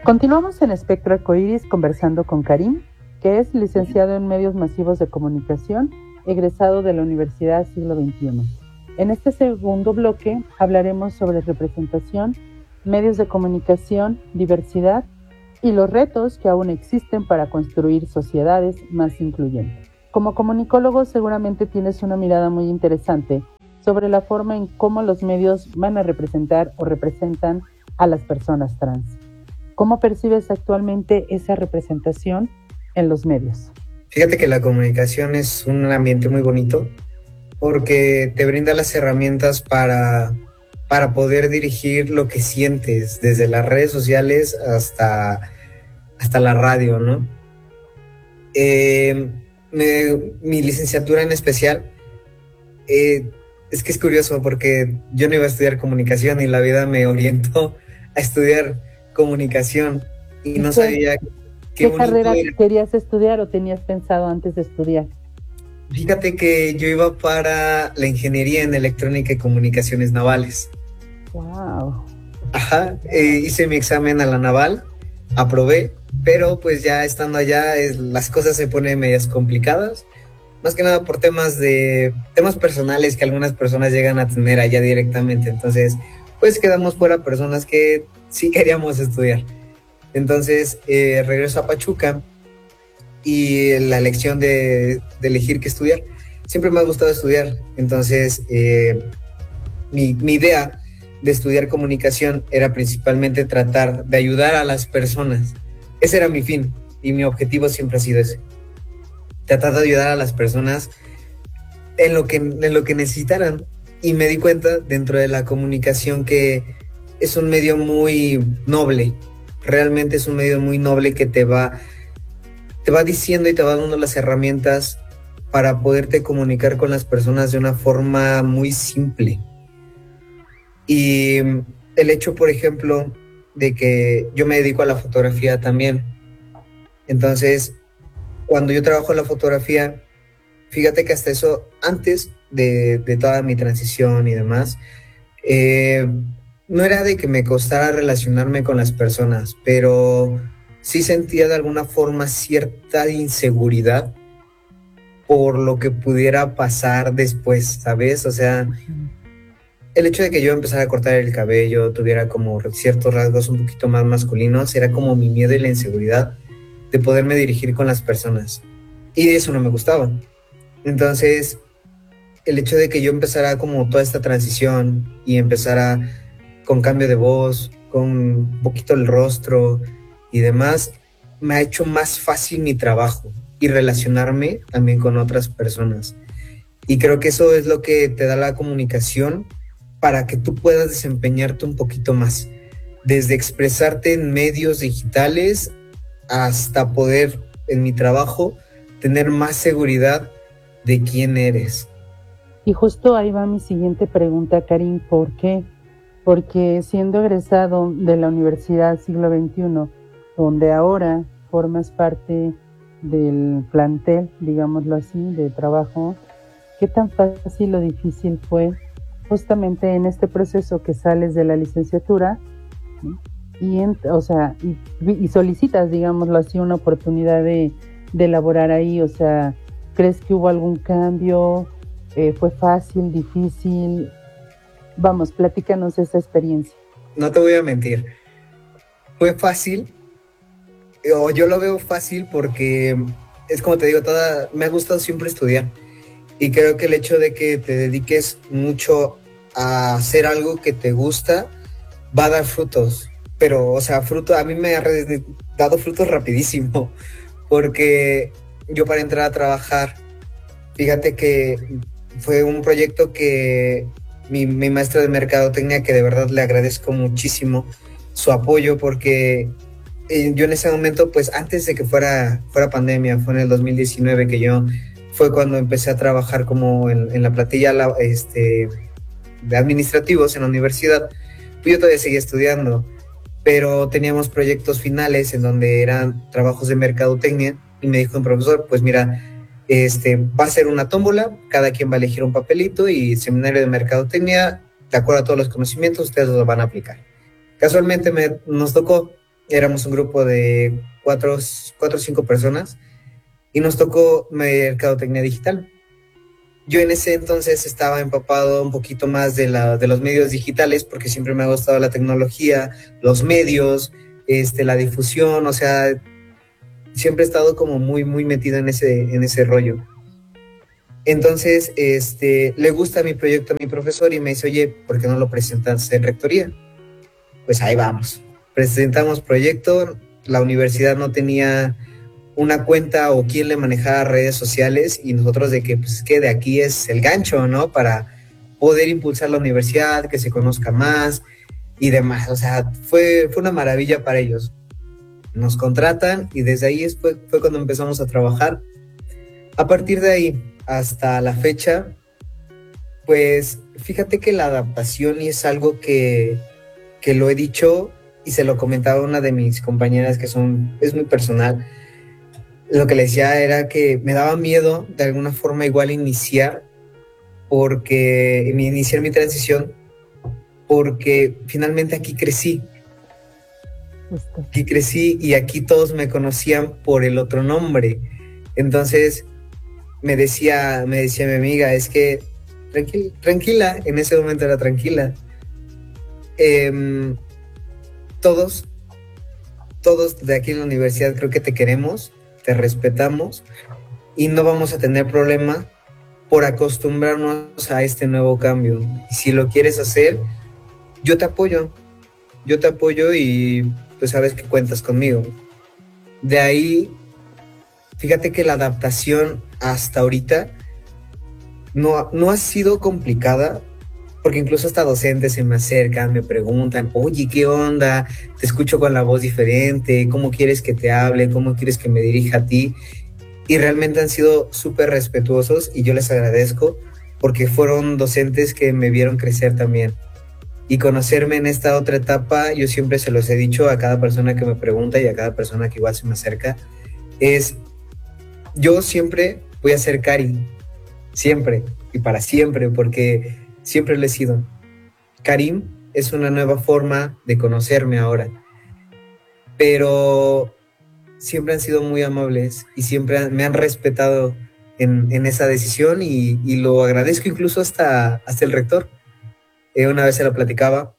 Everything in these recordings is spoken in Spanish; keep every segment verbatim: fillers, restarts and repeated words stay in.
Continuamos en Espectro Arcoíris conversando con Karim, que es licenciado en Medios Masivos de Comunicación, egresado de la Universidad Siglo veintiuno. En este segundo bloque hablaremos sobre representación, medios de comunicación, diversidad y los retos que aún existen para construir sociedades más incluyentes. Como comunicólogo seguramente tienes una mirada muy interesante sobre la forma en cómo los medios van a representar o representan a las personas trans. ¿Cómo percibes actualmente esa representación en los medios? Fíjate que la comunicación es un ambiente muy bonito porque te brinda las herramientas para, para poder dirigir lo que sientes, desde las redes sociales hasta, hasta la radio, ¿no? Eh, me, mi licenciatura en especial, eh, es que es curioso porque yo no iba a estudiar comunicación y la vida me orientó a estudiar comunicación y no sabía qué carrera querías estudiar o tenías pensado antes de estudiar. Fíjate que yo iba para la ingeniería en electrónica y comunicaciones navales. Wow. Ajá, eh, hice mi examen a la naval, aprobé, pero pues ya estando allá es, las cosas se ponen medias complicadas, más que nada por temas de temas personales que algunas personas llegan a tener allá directamente. Entonces pues quedamos fuera personas que sí queríamos estudiar. Entonces eh, regreso a Pachuca y la elección de, de elegir qué estudiar, siempre me ha gustado estudiar. Entonces eh, mi, mi idea de estudiar comunicación era principalmente tratar de ayudar a las personas. Ese era mi fin y mi objetivo siempre ha sido ese, tratar de ayudar a las personas en lo que, en lo que necesitaran. Y me di cuenta dentro de la comunicación que es un medio muy noble, realmente es un medio muy noble que te va, te va diciendo y te va dando las herramientas para poderte comunicar con las personas de una forma muy simple. Y el hecho, por ejemplo, de que yo me dedico a la fotografía también. Entonces, cuando yo trabajo en la fotografía, fíjate que hasta eso, antes de, de toda mi transición y demás, eh, no era de que me costara relacionarme con las personas, pero sí sentía de alguna forma cierta inseguridad por lo que pudiera pasar después, ¿sabes? O sea, el hecho de que yo empezara a cortar el cabello, tuviera como ciertos rasgos un poquito más masculinos, era como mi miedo y la inseguridad de poderme dirigir con las personas. Y eso no me gustaba. Entonces, el hecho de que yo empezara como toda esta transición y empezara con cambio de voz, con un poquito el rostro y demás, me ha hecho más fácil mi trabajo y relacionarme también con otras personas. Y creo que eso es lo que te da la comunicación para que tú puedas desempeñarte un poquito más, desde expresarte en medios digitales hasta poder, en mi trabajo, tener más seguridad de quién eres. Y justo ahí va mi siguiente pregunta, Karim, ¿por qué? Porque siendo egresado de la Universidad Siglo veintiuno, donde ahora formas parte del plantel, digámoslo así, de trabajo, ¿qué tan fácil o difícil fue justamente en este proceso que sales de la licenciatura y, en, o sea, y, y solicitas, digámoslo así, una oportunidad de, de elaborar ahí? O sea, ¿crees que hubo algún cambio? Eh, ¿Fue fácil, difícil? Vamos, platícanos esa experiencia. No te voy a mentir, fue fácil, o yo lo veo fácil porque es como te digo, toda, me ha gustado siempre estudiar y creo que el hecho de que te dediques mucho a hacer algo que te gusta va a dar frutos, pero o sea, fruto, a mí me ha dado frutos rapidísimo, porque yo para entrar a trabajar, fíjate que fue un proyecto que Mi, mi maestro de mercadotecnia, que de verdad le agradezco muchísimo su apoyo, porque eh, yo en ese momento, pues antes de que fuera, fuera pandemia, fue en el dos mil diecinueve que yo, fue cuando empecé a trabajar como en, en la plantilla la, este, de administrativos en la universidad. Pues yo todavía seguía estudiando, pero teníamos proyectos finales en donde eran trabajos de mercadotecnia y me dijo un profesor, pues mira, Este, va a ser una tómbola, cada quien va a elegir un papelito y seminario de mercadotecnia, de acuerdo a todos los conocimientos, ustedes lo van a aplicar. Casualmente me, nos tocó éramos un grupo de cuatro, cuatro o cinco personas y nos tocó mercadotecnia digital. Yo en ese entonces estaba empapado un poquito más de, la, de los medios digitales porque siempre me ha gustado la tecnología, los medios, este, la difusión, o sea, siempre he estado como muy, muy metido en ese, en ese rollo. Entonces, este, le gusta mi proyecto a mi profesor y me dice, oye, ¿por qué no lo presentas en rectoría? Pues ahí vamos. Presentamos proyecto, la universidad no tenía una cuenta o quien le manejara redes sociales y nosotros de que, pues, que de aquí es el gancho, ¿no? Para poder impulsar la universidad, que se conozca más y demás. O sea, fue, fue una maravilla para ellos. Nos contratan y desde ahí fue, fue cuando empezamos a trabajar. A partir de ahí hasta la fecha, pues fíjate que la adaptación y es algo que, que lo he dicho y se lo comentaba a una de mis compañeras que son, es muy personal. Lo que le decía era que me daba miedo de alguna forma igual iniciar, porque iniciar mi transición, porque finalmente aquí crecí. Aquí crecí y aquí todos me conocían por el otro nombre. Entonces me decía, me decía mi amiga, es que tranquila, tranquila, en ese momento era tranquila. Eh, todos, todos de aquí en la universidad creo que te queremos, te respetamos y no vamos a tener problema por acostumbrarnos a este nuevo cambio. Y si lo quieres hacer, yo te apoyo, yo te apoyo y pues sabes que cuentas conmigo. De ahí, fíjate que la adaptación hasta ahorita no, no ha sido complicada, porque incluso hasta docentes se me acercan, me preguntan, oye, ¿qué onda? Te escucho con la voz diferente, ¿cómo quieres que te hable? ¿Cómo quieres que me dirija a ti? Y realmente han sido súper respetuosos y yo les agradezco porque fueron docentes que me vieron crecer también. Y conocerme en esta otra etapa, yo siempre se los he dicho a cada persona que me pregunta y a cada persona que igual se me acerca, es, yo siempre voy a ser Cari, siempre y para siempre, porque siempre lo he sido. Karim es una nueva forma de conocerme ahora, pero siempre han sido muy amables y siempre han, me han respetado en, en esa decisión y, y lo agradezco incluso hasta, hasta el rector. Eh, una vez se lo platicaba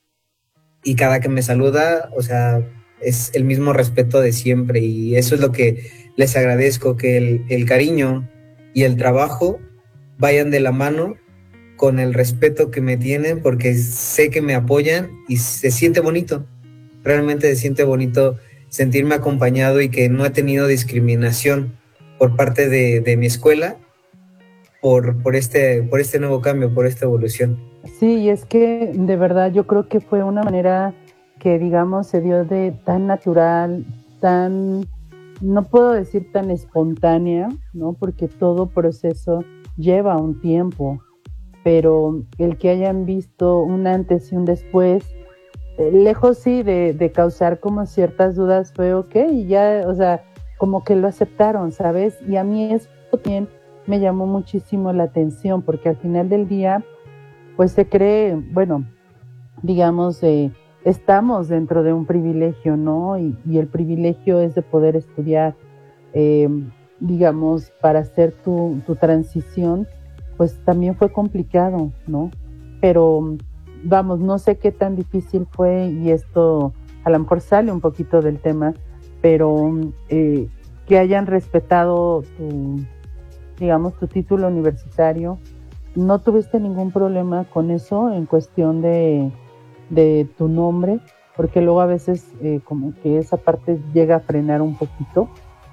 y cada que me saluda, o sea, es el mismo respeto de siempre y eso es lo que les agradezco, que el, el cariño y el trabajo vayan de la mano con el respeto que me tienen, porque sé que me apoyan y se siente bonito, realmente se siente bonito sentirme acompañado y que no he tenido discriminación por parte de, de mi escuela por, por, este, por este nuevo cambio, por esta evolución. Sí, y es que de verdad yo creo que fue una manera que, digamos, se dio de tan natural, tan, no puedo decir tan espontánea, ¿no? Porque todo proceso lleva un tiempo, pero el que hayan visto un antes y un después, eh, lejos sí de, de causar como ciertas dudas, fue ok, y ya, o sea, como que lo aceptaron, ¿sabes? Y a mí eso también me llamó muchísimo la atención, porque al final del día, pues se cree, bueno, digamos, eh, estamos dentro de un privilegio, ¿no? Y, y el privilegio es de poder estudiar, eh, digamos, para hacer tu, tu transición, pues también fue complicado, ¿no? Pero, vamos, no sé qué tan difícil fue, y esto a lo mejor sale un poquito del tema, pero eh, que hayan respetado tu, digamos, tu título universitario. ¿No tuviste ningún problema con eso en cuestión de, de tu nombre? Porque luego a veces eh, como que esa parte llega a frenar un poquito.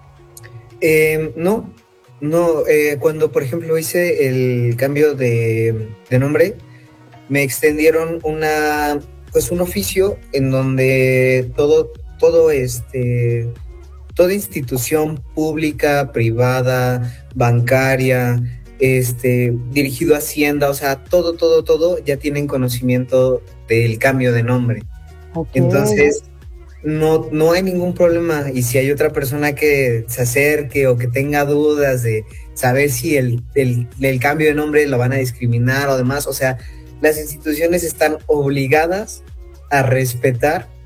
Eh, no, no. Eh, cuando, por ejemplo, hice el cambio de, de nombre, me extendieron una, pues un oficio en donde todo, todo este, toda institución pública, privada, bancaria, Este, dirigido a Hacienda, o sea, todo, todo, todo, ya tienen conocimiento del cambio de nombre. Okay. Entonces, no, no hay ningún problema. Y si hay otra persona que se acerque o que tenga dudas de saber si el, el, el cambio de nombre lo van a discriminar o demás, o sea, las instituciones están obligadas a respetar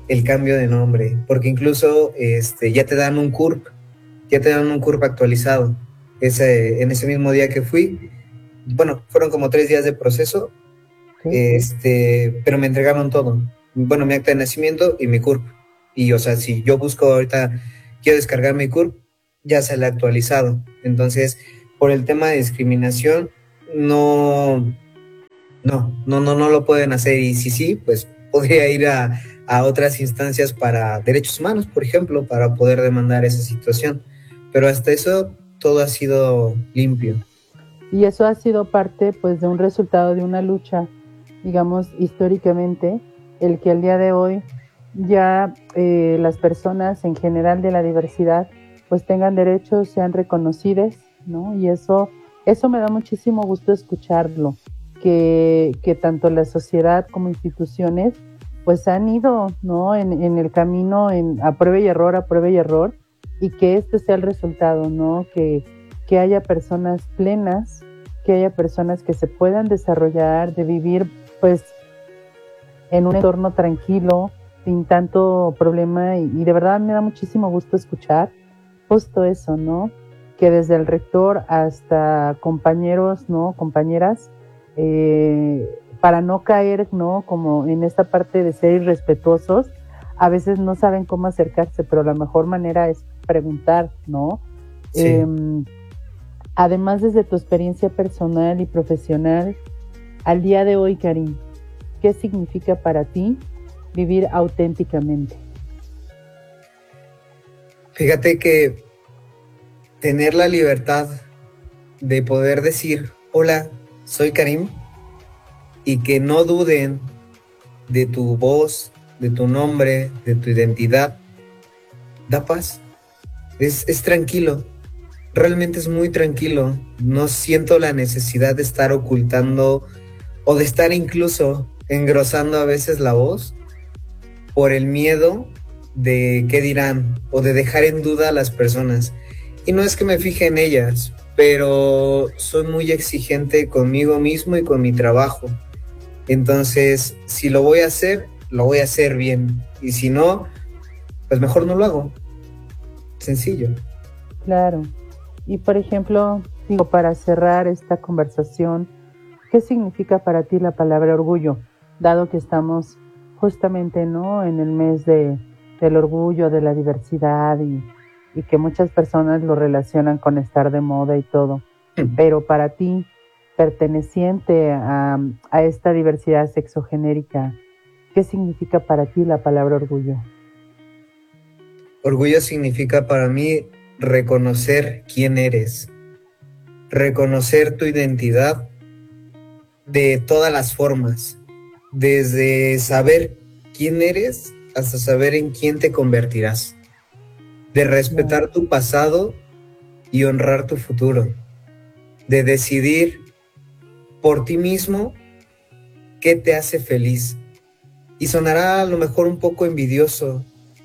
el cambio de nombre, porque incluso este, ya te dan un C U R P, ya te dan un C U R P actualizado. Ese, en ese mismo día que fui, bueno, fueron como tres días de proceso, sí. este, pero me entregaron todo. Bueno, mi acta de nacimiento y mi C U R P. Y, o sea, si yo busco ahorita, quiero descargar mi C U R P, ya se le ha actualizado. Entonces, por el tema de discriminación, no, no, no, no, no lo pueden hacer. Y si sí, pues podría ir a, a otras instancias para derechos humanos, por ejemplo, para poder demandar esa situación. Pero hasta eso, todo ha sido limpio. Y eso ha sido parte, pues, de un resultado de una lucha, digamos, históricamente, el que al día de hoy ya eh, las personas en general de la diversidad, pues, tengan derechos, sean reconocidas, ¿no? Y eso, eso me da muchísimo gusto escucharlo, que, que tanto la sociedad como instituciones, pues, han ido, ¿no? En, en el camino, en a prueba y error, a prueba y error, y que este sea el resultado, ¿no? Que, que haya personas plenas, que haya personas que se puedan desarrollar, de vivir, pues, en un entorno tranquilo, sin tanto problema, y, y de verdad me da muchísimo gusto escuchar justo eso, ¿no? Que desde el rector hasta compañeros, ¿no? Compañeras, eh, para no caer, ¿no? Como en esta parte de ser irrespetuosos, a veces no saben cómo acercarse, pero la mejor manera es preguntar, ¿no? Sí. Eh, además, desde tu experiencia personal y profesional, al día de hoy, Karim, ¿qué significa para ti vivir auténticamente? Fíjate que tener la libertad de poder decir, hola, soy Karim, y que no duden de tu voz, de tu nombre, de tu identidad, da paz. Es, es tranquilo, realmente es muy tranquilo. No siento la necesidad de estar ocultando o de estar incluso engrosando a veces la voz por el miedo de qué dirán o de dejar en duda a las personas. Y no es que me fije en ellas, pero soy muy exigente conmigo mismo y con mi trabajo. Entonces, si lo voy a hacer, lo voy a hacer bien. Y si no, pues mejor no lo hago. Sencillo. Claro. Y por ejemplo, digo, para cerrar esta conversación, ¿qué significa para ti la palabra orgullo? Dado que estamos justamente, ¿no?, en el mes de, del orgullo, de la diversidad, y, y que muchas personas lo relacionan con estar de moda y todo. Mm. Pero para ti, perteneciente a, a esta diversidad sexogenérica, ¿qué significa para ti la palabra orgullo? Orgullo significa para mí reconocer quién eres, reconocer tu identidad de todas las formas, desde saber quién eres hasta saber en quién te convertirás, de respetar tu pasado y honrar tu futuro, de decidir por ti mismo qué te hace feliz. Y sonará a lo mejor un poco envidioso,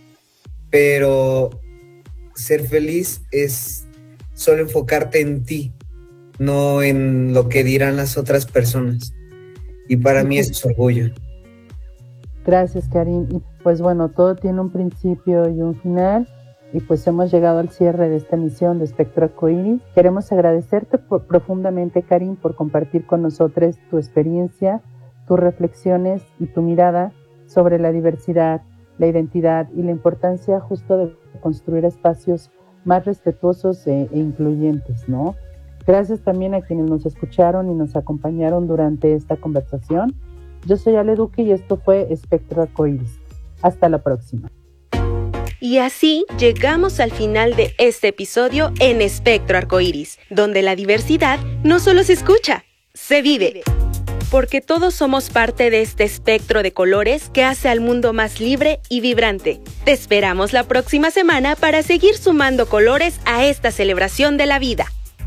pero ser feliz es solo enfocarte en ti, no en lo que dirán las otras personas. Y para mí eso es orgullo. Gracias, Karim. Y pues bueno, todo tiene un principio y un final. Y pues hemos llegado al cierre de esta emisión de Espectro Arcoíris. Queremos agradecerte por, profundamente, Karim, por compartir con nosotros tu experiencia, tus reflexiones y tu mirada sobre la diversidad, la identidad y la importancia justo de construir espacios más respetuosos e, e incluyentes, ¿no? Gracias también a quienes nos escucharon y nos acompañaron durante esta conversación. Yo soy Ale Duque y esto fue Espectro Arcoíris. Hasta la próxima. Y así llegamos al final de este episodio en Espectro Arcoíris, donde la diversidad no solo se escucha, se vive. Porque todos somos parte de este espectro de colores que hace al mundo más libre y vibrante. Te esperamos la próxima semana para seguir sumando colores a esta celebración de la vida.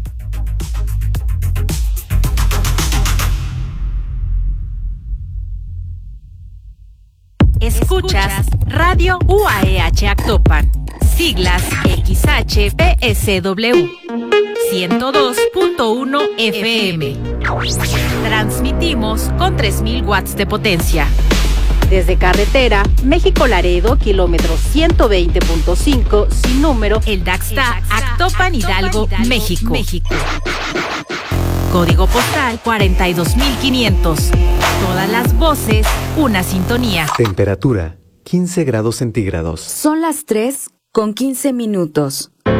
Escuchas Radio U A E H Actopan, siglas X H P S W, ciento dos punto uno F M. Transmitimos con tres mil watts de potencia. Desde carretera, México-Laredo, kilómetro ciento veinte punto cinco, sin número, el Daxta, Actopan, Hidalgo, México. México. Código postal cuarenta y dos mil quinientos. Todas las voces, una sintonía. Temperatura quince grados centígrados. Son las tres con quince minutos.